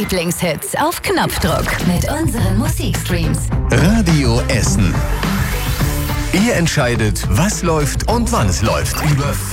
Lieblingshits auf Knopfdruck mit unseren Musikstreams. Radio Essen. Ihr entscheidet, was läuft und wann es läuft. Über